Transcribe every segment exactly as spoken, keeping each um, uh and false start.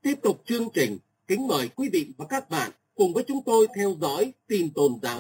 Tiếp tục chương trình, kính mời quý vị và các bạn cùng với chúng tôi theo dõi tin tôn giáo.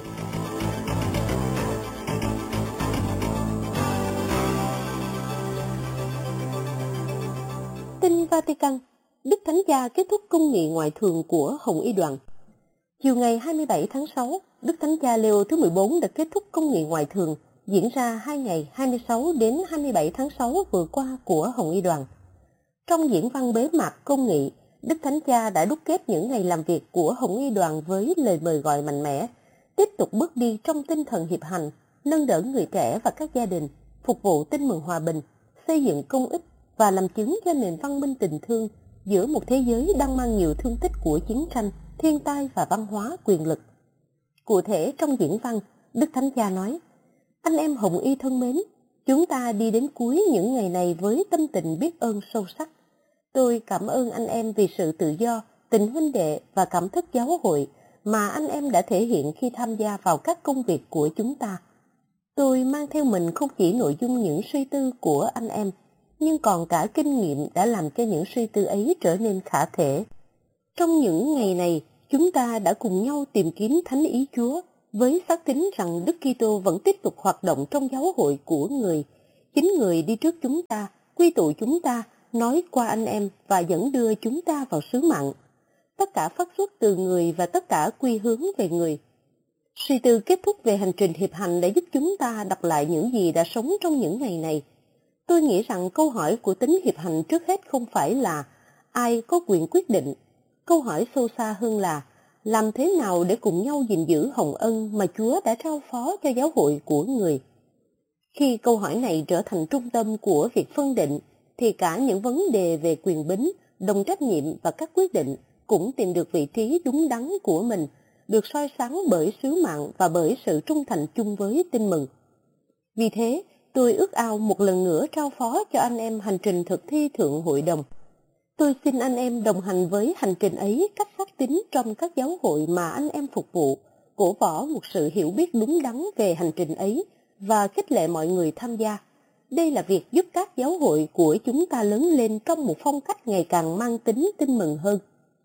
Tin Vatican, Đức Thánh Cha kết thúc công nghị ngoại thường của Hồng Y đoàn. Chiều ngày hai mươi bảy tháng sáu, Đức Thánh Cha Leo thứ mười bốn đã kết thúc công nghị ngoại thường diễn ra hai ngày hai mươi sáu đến hai mươi bảy tháng sáu vừa qua của Hồng Y đoàn. Trong diễn văn bế mạc công nghị, Đức Thánh Cha đã đúc kết những ngày làm việc của Hồng Y đoàn với lời mời gọi mạnh mẽ, tiếp tục bước đi trong tinh thần hiệp hành, nâng đỡ người trẻ và các gia đình, phục vụ tin mừng hòa bình, xây dựng công ích và làm chứng cho nền văn minh tình thương giữa một thế giới đang mang nhiều thương tích của chiến tranh, thiên tai và văn hóa quyền lực. Cụ thể trong diễn văn, Đức Thánh Cha nói: Anh em Hồng Y thân mến, chúng ta đi đến cuối những ngày này với tâm tình biết ơn sâu sắc. Tôi cảm ơn anh em vì sự tự do, tình huynh đệ và cảm thức giáo hội mà anh em đã thể hiện khi tham gia vào các công việc của chúng ta. Tôi mang theo mình không chỉ nội dung những suy tư của anh em, nhưng còn cả kinh nghiệm đã làm cho những suy tư ấy trở nên khả thể. Trong những ngày này, chúng ta đã cùng nhau tìm kiếm thánh ý Chúa, với xác tín rằng Đức Kitô vẫn tiếp tục hoạt động trong giáo hội của người. Chính người đi trước chúng ta, quy tụ chúng ta, nói qua anh em và dẫn đưa chúng ta vào sứ mạng. Tất cả phát xuất từ người và tất cả quy hướng về người. Suy tư kết thúc về hành trình hiệp hành đã giúp chúng ta đọc lại những gì đã sống trong những ngày này. Tôi nghĩ rằng câu hỏi của tính hiệp hành trước hết không phải là ai có quyền quyết định. Câu hỏi sâu xa hơn là làm thế nào để cùng nhau gìn giữ hồng ân mà Chúa đã trao phó cho giáo hội của người. Khi câu hỏi này trở thành trung tâm của việc phân định, thì cả những vấn đề về quyền bính, đồng trách nhiệm và các quyết định cũng tìm được vị trí đúng đắn của mình, được soi sáng bởi sứ mạng và bởi sự trung thành chung với tin mừng. Vì thế, tôi ước ao một lần nữa trao phó cho anh em hành trình thực thi Thượng Hội đồng. Tôi xin anh em đồng hành với hành trình ấy cách xác tín trong các giáo hội mà anh em phục vụ, cổ võ một sự hiểu biết đúng đắn về hành trình ấy và khích lệ mọi người tham gia. Đây là việc giúp các giáo hội của chúng ta lớn lên trong một phong cách ngày càng mang tính tin mừng hơn.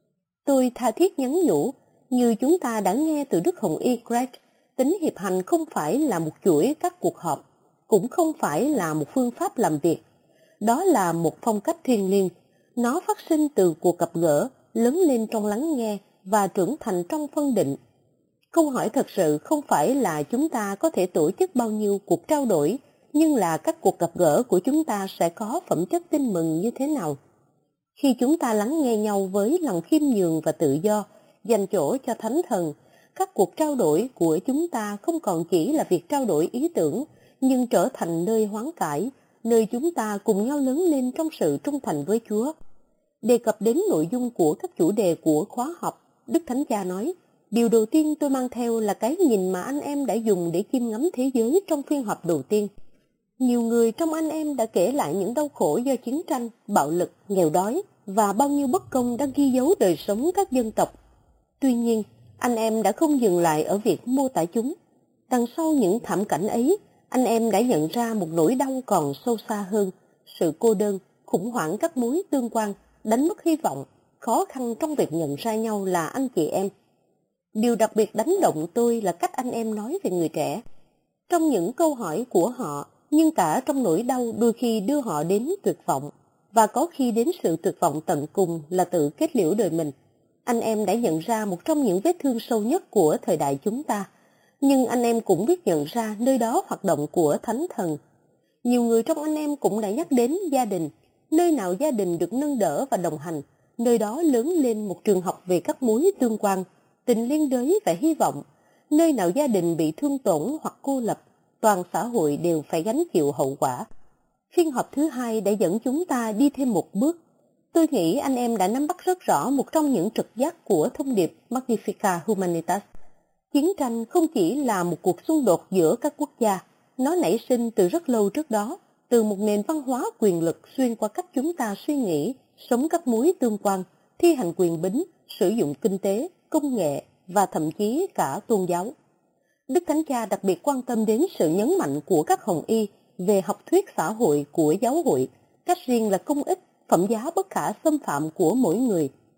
Tôi tha thiết nhắn nhủ, như chúng ta đã nghe từ Đức Hồng Y Greg, tính hiệp hành không phải là một chuỗi các cuộc họp, cũng không phải là một phương pháp làm việc. Đó là một phong cách thiêng liêng. Nó phát sinh từ cuộc gặp gỡ, lớn lên trong lắng nghe và trưởng thành trong phân định. Câu hỏi thật sự không phải là chúng ta có thể tổ chức bao nhiêu cuộc trao đổi, nhưng là các cuộc gặp gỡ của chúng ta sẽ có phẩm chất tin mừng như thế nào. Khi chúng ta lắng nghe nhau với lòng khiêm nhường và tự do, dành chỗ cho Thánh Thần, các cuộc trao đổi của chúng ta không còn chỉ là việc trao đổi ý tưởng, nhưng trở thành nơi hoán cải, nơi chúng ta cùng nhau lớn lên trong sự trung thành với Chúa. Đề cập đến nội dung của các chủ đề của khóa học, Đức Thánh Cha nói, điều đầu tiên tôi mang theo là cái nhìn mà anh em đã dùng để chiêm ngắm thế giới trong phiên họp đầu tiên. Nhiều người trong anh em đã kể lại những đau khổ do chiến tranh, bạo lực, nghèo đói và bao nhiêu bất công đang ghi dấu đời sống các dân tộc. Tuy nhiên, anh em đã không dừng lại ở việc mô tả chúng. Đằng sau những thảm cảnh ấy, anh em đã nhận ra một nỗi đau còn sâu xa hơn, sự cô đơn, khủng hoảng các mối tương quan, đánh mất hy vọng, khó khăn trong việc nhận ra nhau là anh chị em. Điều đặc biệt đánh động tôi là cách anh em nói về người trẻ. Trong những câu hỏi của họ, nhưng cả trong nỗi đau đôi khi đưa họ đến tuyệt vọng, và có khi đến sự tuyệt vọng tận cùng là tự kết liễu đời mình. Anh em đã nhận ra một trong những vết thương sâu nhất của thời đại chúng ta, nhưng anh em cũng biết nhận ra nơi đó hoạt động của Thánh Thần. Nhiều người trong anh em cũng đã nhắc đến gia đình. Nơi nào gia đình được nâng đỡ và đồng hành, nơi đó lớn lên một trường học về các mối tương quan, tình liên đới và hy vọng. Nơi nào gia đình bị thương tổn hoặc cô lập, toàn xã hội đều phải gánh chịu hậu quả. Phiên họp thứ hai đã dẫn chúng ta đi thêm một bước. Tôi nghĩ anh em đã nắm bắt rất rõ một trong những trực giác của thông điệp Magnificat Humanitas. Chiến tranh không chỉ là một cuộc xung đột giữa các quốc gia, nó nảy sinh từ rất lâu trước đó, từ một nền văn hóa quyền lực xuyên qua cách chúng ta suy nghĩ, sống các mối tương quan, thi hành quyền bính, sử dụng kinh tế, công nghệ và thậm chí cả tôn giáo. Đức Thánh Cha đặc biệt quan tâm đến sự nhấn mạnh của các hồng y về học thuyết xã hội của giáo hội, cách riêng là công ích, phẩm giá bất khả xâm phạm của mỗi người.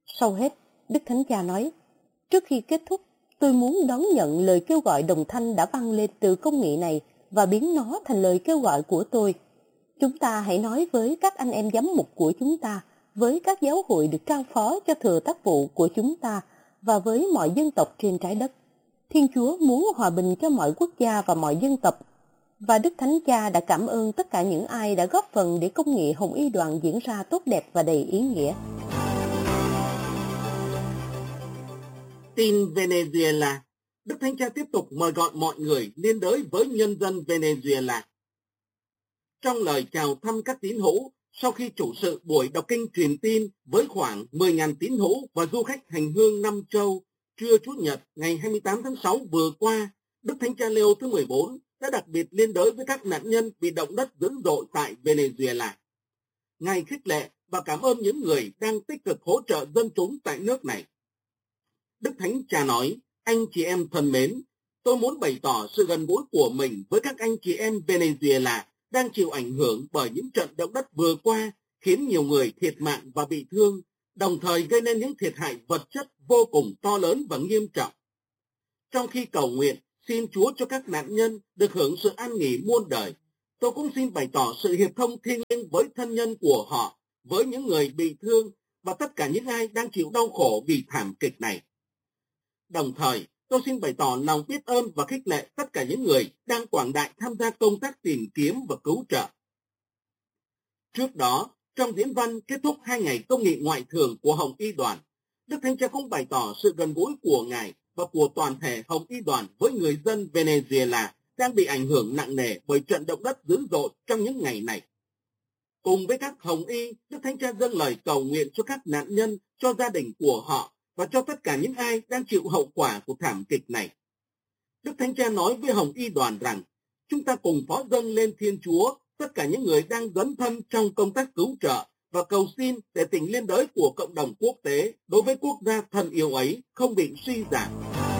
Sau hết, Đức Thánh Cha nói, trước khi kết thúc, tôi muốn đón nhận lời kêu gọi đồng thanh đã vang lên từ công nghị này và biến nó thành lời kêu gọi của tôi. Chúng ta hãy nói với các anh em giám mục của chúng ta, với các giáo hội được trao phó cho thừa tác vụ của chúng ta và với mọi dân tộc trên trái đất. Thiên Chúa muốn hòa bình cho mọi quốc gia và mọi dân tộc. Và Đức Thánh Cha đã cảm ơn tất cả những ai đã góp phần để công nghị Hồng Y Đoàn diễn ra tốt đẹp và đầy ý nghĩa. Tin Venezuela. Đức Thánh Cha tiếp tục mời gọi mọi người liên đới với nhân dân Venezuela. Trong lời chào thăm các tín hữu, sau khi chủ sự buổi đọc kinh truyền tin với khoảng mười nghìn tín hữu và du khách hành hương năm châu, trưa Chủ nhật ngày hai mươi tám tháng sáu vừa qua, Đức Thánh Cha Leo thứ mười bốn đã đặc biệt liên đới với các nạn nhân bị động đất dữ dội tại Venezuela. Ngài khích lệ và cảm ơn những người đang tích cực hỗ trợ dân chúng tại nước này. Đức Thánh Cha nói, anh chị em thân mến, tôi muốn bày tỏ sự gần gũi của mình với các anh chị em Venezuela đang chịu ảnh hưởng bởi những trận động đất vừa qua, khiến nhiều người thiệt mạng và bị thương, đồng thời gây nên những thiệt hại vật chất vô cùng to lớn và nghiêm trọng. Trong khi cầu nguyện, xin Chúa cho các nạn nhân được hưởng sự an nghỉ muôn đời, tôi cũng xin bày tỏ sự hiệp thông thiêng liêng với thân nhân của họ, với những người bị thương và tất cả những ai đang chịu đau khổ vì thảm kịch này. Đồng thời, tôi xin bày tỏ lòng biết ơn và khích lệ tất cả những người đang quảng đại tham gia công tác tìm kiếm và cứu trợ. Trước đó, trong diễn văn kết thúc hai ngày công nghị ngoại thường của Hồng Y Đoàn, Đức Thánh Cha cũng bày tỏ sự gần gũi của Ngài và của toàn thể Hồng Y Đoàn với người dân Venezuela đang bị ảnh hưởng nặng nề bởi trận động đất dữ dội trong những ngày này. Cùng với các Hồng Y, Đức Thánh Cha dâng lời cầu nguyện cho các nạn nhân, cho gia đình của họ và cho tất cả những ai đang chịu hậu quả của thảm kịch này. Đức Thánh Cha nói với Hồng Y Đoàn rằng, chúng ta cùng phó dâng lên Thiên Chúa tất cả những người đang dấn thân trong công tác cứu trợ và cầu xin để tình liên đới của cộng đồng quốc tế đối với quốc gia thân yêu ấy không bị suy giảm.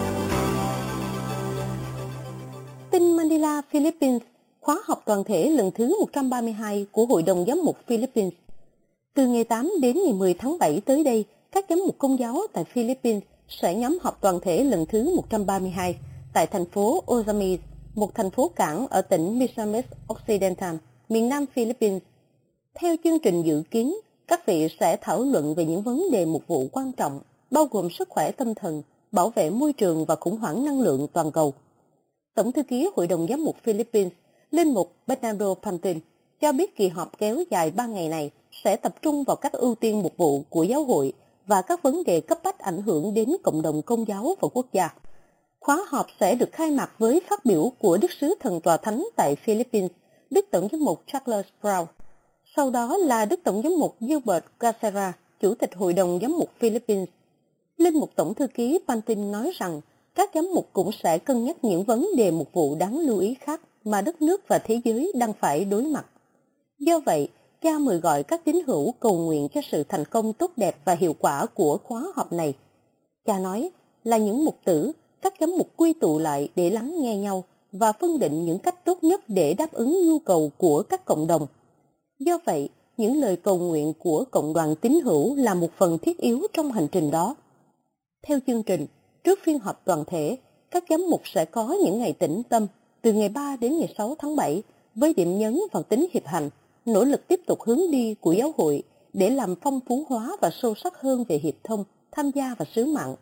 Tin Manila, Philippines, khóa học toàn thể lần thứ một trăm ba mươi hai của Hội đồng Giám mục Philippines. Từ ngày tám đến ngày mười tháng bảy tới đây, các giám mục Công giáo tại Philippines sẽ nhóm họp toàn thể lần thứ một trăm ba mươi hai tại thành phố Ozamis, một thành phố cảng ở tỉnh Misamis Occidental, miền nam Philippines. Theo chương trình dự kiến, các vị sẽ thảo luận về những vấn đề mục vụ quan trọng, bao gồm sức khỏe tâm thần, bảo vệ môi trường và khủng hoảng năng lượng toàn cầu. Tổng thư ký Hội đồng Giám mục Philippines, Linh mục Bernardo Pantin, cho biết kỳ họp kéo dài ba ngày này sẽ tập trung vào các ưu tiên mục vụ của giáo hội và các vấn đề cấp bách ảnh hưởng đến cộng đồng Công giáo và quốc gia. Khóa họp sẽ được khai mạc với phát biểu của Đức Sứ Thần Tòa Thánh tại Philippines, Đức Tổng giám mục Charles Brown. Sau đó là Đức Tổng giám mục Gilbert Gacera, Chủ tịch Hội đồng Giám mục Philippines. Linh mục Tổng thư ký Pantin nói rằng các giám mục cũng sẽ cân nhắc những vấn đề mục vụ đáng lưu ý khác mà đất nước và thế giới đang phải đối mặt. Do vậy, cha mời gọi các tín hữu cầu nguyện cho sự thành công tốt đẹp và hiệu quả của khóa họp này. Cha nói là những mục tử, các giám mục quy tụ lại để lắng nghe nhau và phân định những cách tốt nhất để đáp ứng nhu cầu của các cộng đồng. Do vậy, những lời cầu nguyện của cộng đoàn tín hữu là một phần thiết yếu trong hành trình đó. Theo chương trình, trước phiên họp toàn thể, các giám mục sẽ có những ngày tĩnh tâm từ ngày ba đến ngày sáu tháng bảy với điểm nhấn vào tính hiệp hành, nỗ lực tiếp tục hướng đi của giáo hội để làm phong phú hóa và sâu sắc hơn về hiệp thông, tham gia và sứ mạng.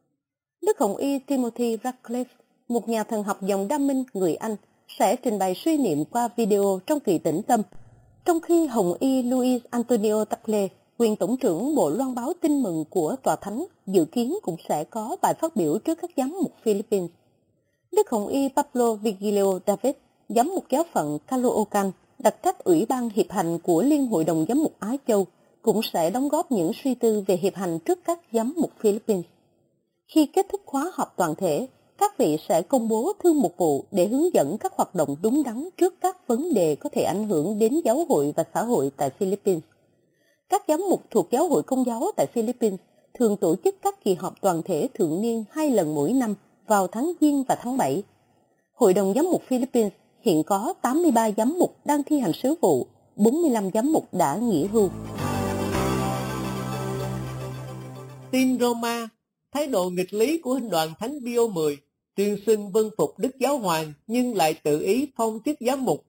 Đức Hồng Y Timothy Radcliffe, một nhà thần học dòng Đa Minh người Anh, sẽ trình bày suy niệm qua video trong kỳ tĩnh tâm, trong khi Hồng Y Luis Antonio Tagle, quyền tổng trưởng Bộ Loan báo Tin mừng của Tòa Thánh, dự kiến cũng sẽ có bài phát biểu trước các giám mục Philippines. Đức Hồng Y Pablo Vigilio David, giám mục giáo phận Caloocan, đặc trách Ủy ban Hiệp hành của Liên hội đồng Giám mục Á Châu, cũng sẽ đóng góp những suy tư về hiệp hành trước các giám mục Philippines. Khi kết thúc khóa họp toàn thể, các vị sẽ công bố thư mục vụ để hướng dẫn các hoạt động đúng đắn trước các vấn đề có thể ảnh hưởng đến giáo hội và xã hội tại Philippines. Các giám mục thuộc giáo hội Công giáo tại Philippines thường tổ chức các kỳ họp toàn thể thường niên hai lần mỗi năm vào tháng Giêng và tháng bảy. Hội đồng Giám mục Philippines hiện có tám mươi ba giám mục đang thi hành sứ vụ, bốn mươi lăm giám mục đã nghỉ hưu. tin Roma, thái độ nghịch lý của Huynh đoàn Thánh Pio mười, tuyên xưng vâng phục Đức Giáo Hoàng nhưng lại tự ý phong chức giám mục.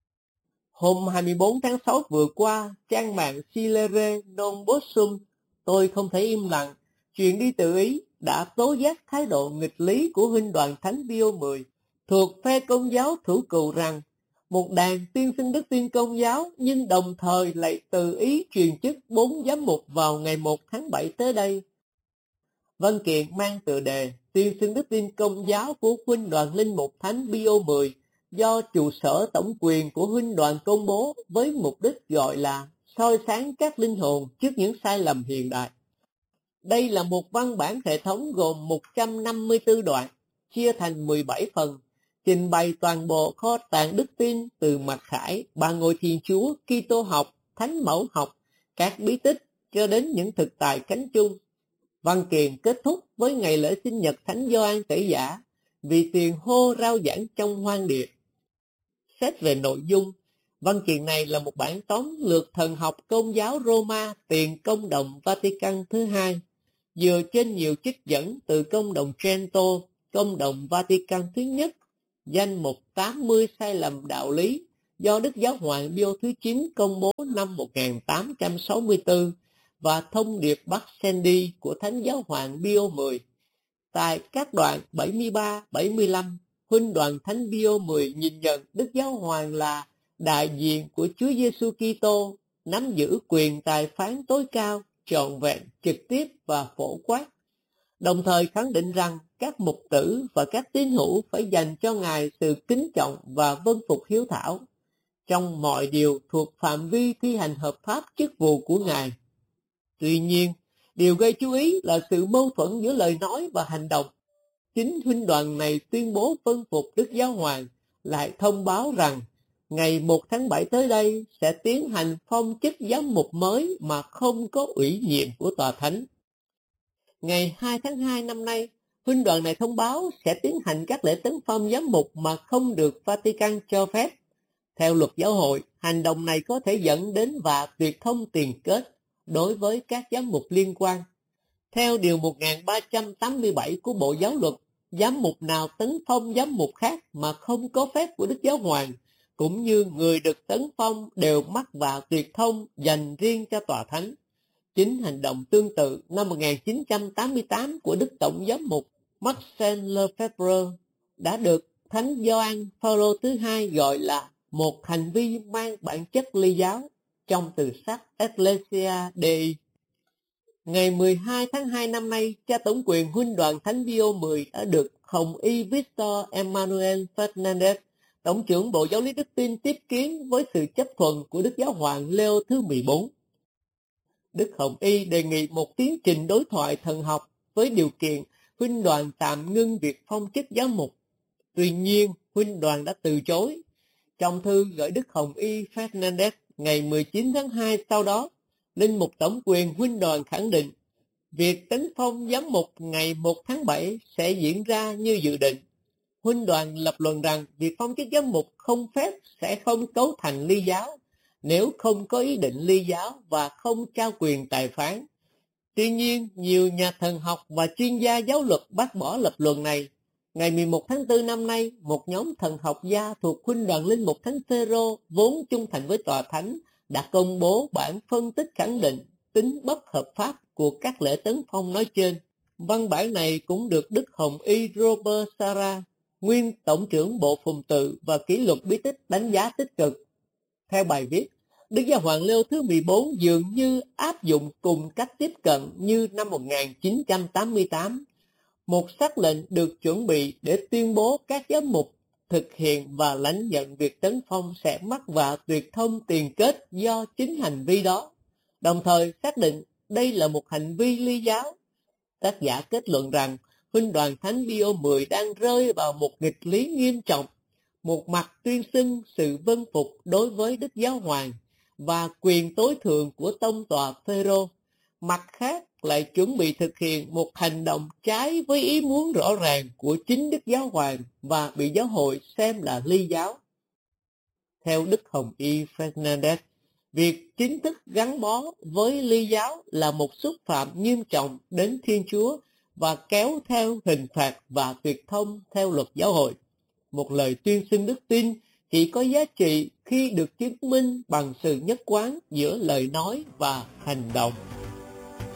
Hôm hai mươi bốn tháng sáu vừa qua, trang mạng Silere Non Possum, tôi không thể im lặng, chuyện đi tự ý đã tố giác thái độ nghịch lý của Huynh đoàn Thánh Pio mười thuộc phe Công giáo thủ cựu rằng một đàn tuyên xưng đức tin Công giáo nhưng đồng thời lại tự ý truyền chức bốn giám mục vào ngày một tháng bảy tới đây. Văn kiện mang tựa đề tuyên xưng đức tin Công giáo của Huynh đoàn Linh mục Thánh Pio mười do trụ sở tổng quyền của Huynh đoàn công bố với mục đích gọi là soi sáng các linh hồn trước những sai lầm hiện đại. Đây là một văn bản hệ thống gồm một trăm năm mươi tư đoạn, chia thành mười bảy phần, trình bày toàn bộ kho tàng đức tin từ mặc khải, bà ngôi Thiên Chúa, Kitô học, Thánh mẫu học, các bí tích cho đến những thực tài cánh chung. Văn kiện kết thúc với ngày lễ sinh nhật Thánh Gioan Tẩy Giả, vì tiền hô rao giảng trong hoang địa. Xét về nội dung, văn kiện này là một bản tóm lược thần học Công giáo Roma tiền Công đồng Vatican thứ hai, dựa trên nhiều trích dẫn từ Công đồng Trento, Công đồng Vatican thứ nhất, danh mục tám mươi sai lầm đạo lý do Đức Giáo hoàng Pio thứ chín công bố năm một nghìn tám trăm sáu mươi tư và thông điệp Baxendi của Thánh Giáo hoàng Pio mười. Tại các đoạn bảy mươi ba bảy mươi lăm, Huynh đoàn Thánh Pio mười nhìn nhận Đức Giáo hoàng là đại diện của Chúa Giêsu Kitô, nắm giữ quyền tài phán tối cao, trọn vẹn, trực tiếp và phổ quát. Đồng thời khẳng định rằng các mục tử và các tín hữu phải dành cho Ngài sự kính trọng và vâng phục hiếu thảo trong mọi điều thuộc phạm vi thi hành hợp pháp chức vụ của Ngài. Tuy nhiên, điều gây chú ý là sự mâu thuẫn giữa lời nói và hành động. Chính huynh đoàn này tuyên bố vâng phục Đức Giáo hoàng, lại thông báo rằng ngày một tháng bảy tới đây sẽ tiến hành phong chức giám mục mới mà không có ủy nhiệm của tòa thánh. Ngày hai tháng hai năm nay, huynh đoàn này thông báo sẽ tiến hành các lễ tấn phong giám mục mà không được Vatican cho phép. Theo luật giáo hội, hành động này có thể dẫn đến và tuyệt thông tiền kết đối với các giám mục liên quan. Theo điều một nghìn ba trăm tám mươi bảy của Bộ Giáo luật, giám mục nào tấn phong giám mục khác mà không có phép của Đức Giáo hoàng, cũng như người được tấn phong đều mắc vào tuyệt thông dành riêng cho tòa thánh. Chính hành động tương tự năm một nghìn chín trăm tám mươi tám của Đức Tổng giám mục Marcel Lefebvre đã được Thánh Gioan Phaolô thứ hai gọi là một hành vi mang bản chất ly giáo trong từ sách Ecclesia Dei. Ngày mười hai tháng hai năm nay, cha tổng quyền huynh đoàn Thánh Pio mười đã được Hồng y Victor Emmanuel Fernandez, Tổng trưởng Bộ Giáo lý Đức tin tiếp kiến với sự chấp thuận của Đức Giáo hoàng Leo thứ mười bốn. Đức Hồng y đề nghị một tiến trình đối thoại thần học với điều kiện huynh đoàn tạm ngưng việc phong chức giám mục. Tuy nhiên, huynh đoàn đã từ chối. Trong thư gửi Đức Hồng y Fernandez ngày mười chín tháng hai sau đó, Linh mục tổng quyền huynh đoàn khẳng định việc tấn phong giám mục ngày một tháng bảy sẽ diễn ra như dự định. Huynh đoàn lập luận rằng việc phong chức giám mục không phép sẽ không cấu thành ly giáo nếu không có ý định ly giáo và không trao quyền tài phán. Tuy nhiên, nhiều nhà thần học và chuyên gia giáo luật bác bỏ lập luận này. Ngày mười một tháng tư năm nay, một nhóm thần học gia thuộc huynh đoàn Linh mục Thánh Phêrô vốn trung thành với tòa thánh đã công bố bản phân tích khẳng định tính bất hợp pháp của các lễ tấn phong nói trên. Văn bản này cũng được Đức Hồng y Robert Sarah, nguyên Tổng trưởng Bộ Phụng tự và Kỷ luật bí tích đánh giá tích cực. Theo bài viết, Đức Giáo hoàng Leo thứ mười bốn dường như áp dụng cùng cách tiếp cận như năm một nghìn chín trăm tám mươi tám. Một sắc lệnh được chuẩn bị để tuyên bố các giám mục thực hiện và lãnh nhận việc tấn phong sẽ mắc vào tuyệt thông tiền kết do chính hành vi đó, đồng thời xác định đây là một hành vi ly giáo. Tác giả kết luận rằng huynh đoàn Thánh Pio mười đang rơi vào một nghịch lý nghiêm trọng, một mặt tuyên xưng sự vâng phục đối với Đức Giáo hoàng và quyền tối thượng của tông tòa Phêrô, mặt khác lại chuẩn bị thực hiện một hành động trái với ý muốn rõ ràng của chính Đức Giáo hoàng và bị giáo hội xem là ly giáo. Theo Đức Hồng y Fernandez, Việc chính thức gắn bó với Ly giáo là một xúc phạm nghiêm trọng đến Thiên Chúa và kéo theo hình phạt và tuyệt thông theo luật giáo hội. Một lời tuyên xưng đức tin chỉ có giá trị khi được chứng minh bằng sự nhất quán giữa lời nói và hành động.